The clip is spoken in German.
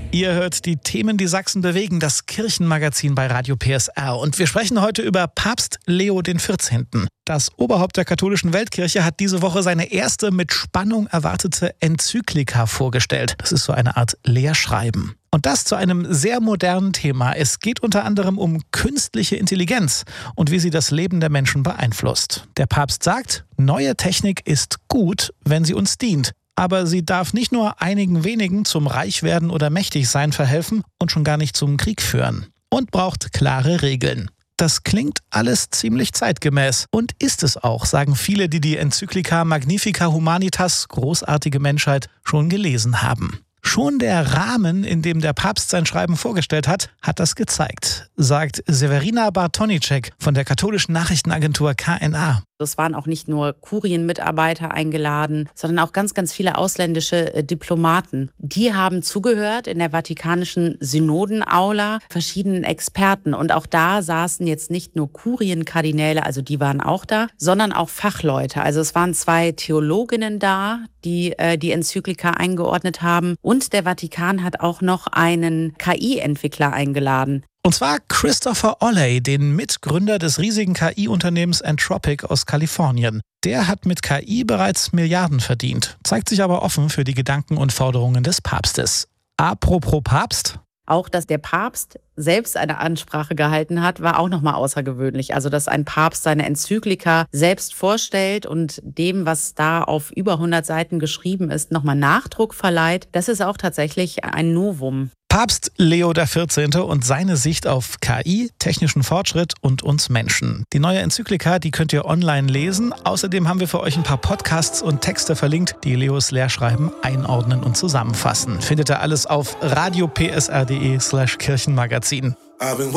Ihr hört die Themen, die Sachsen bewegen, das Kirchenmagazin bei Radio PSR. Und wir sprechen heute über Papst Leo XIV. Das Oberhaupt der katholischen Weltkirche hat diese Woche seine erste mit Spannung erwartete Enzyklika vorgestellt. Das ist so eine Art Lehrschreiben. Und das zu einem sehr modernen Thema. Es geht unter anderem um künstliche Intelligenz und wie sie das Leben der Menschen beeinflusst. Der Papst sagt, neue Technik ist gut, wenn sie uns dient. Aber sie darf nicht nur einigen wenigen zum Reichwerden oder Mächtigsein verhelfen und schon gar nicht zum Krieg führen. Und braucht klare Regeln. Das klingt alles ziemlich zeitgemäß. Und ist es auch, sagen viele, die die Enzyklika Magnifica Humanitas, großartige Menschheit, schon gelesen haben. Schon der Rahmen, in dem der Papst sein Schreiben vorgestellt hat, hat das gezeigt, sagt Severina Bartonicek von der katholischen Nachrichtenagentur KNA. Es waren auch nicht nur Kurienmitarbeiter eingeladen, sondern auch ganz, ganz viele ausländische Diplomaten. Die haben zugehört in der Vatikanischen Synodenaula verschiedenen Experten. Und auch da saßen jetzt nicht nur Kurienkardinäle, also die waren auch da, sondern auch Fachleute. Also es waren 2 Theologinnen da, die die Enzyklika eingeordnet haben. Und der Vatikan hat auch noch einen KI-Entwickler eingeladen. Und zwar Christopher Olley, den Mitgründer des riesigen KI-Unternehmens Anthropic aus Kalifornien. Der hat mit KI bereits Milliarden verdient, zeigt sich aber offen für die Gedanken und Forderungen des Papstes. Apropos Papst. Auch, dass der Papst selbst eine Ansprache gehalten hat, war auch nochmal außergewöhnlich. Also, dass ein Papst seine Enzyklika selbst vorstellt und dem, was da auf über 100 Seiten geschrieben ist, nochmal Nachdruck verleiht. Das ist auch tatsächlich ein Novum. Papst Leo XIV. Und seine Sicht auf KI, technischen Fortschritt und uns Menschen. Die neue Enzyklika, die könnt ihr online lesen. Außerdem haben wir für euch ein paar Podcasts und Texte verlinkt, die Leos Lehrschreiben einordnen und zusammenfassen. Findet ihr alles auf radiopsr.de/Kirchenmagazin.